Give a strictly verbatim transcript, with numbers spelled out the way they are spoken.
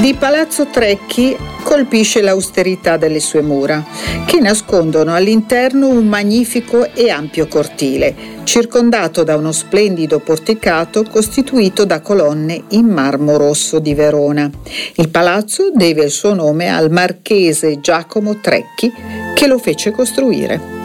Di Palazzo Trecchi colpisce l'austerità delle sue mura, che nascondono all'interno un magnifico e ampio cortile, circondato da uno splendido porticato costituito da colonne in marmo rosso di Verona. Il palazzo deve il suo nome al marchese Giacomo Trecchi, che lo fece costruire.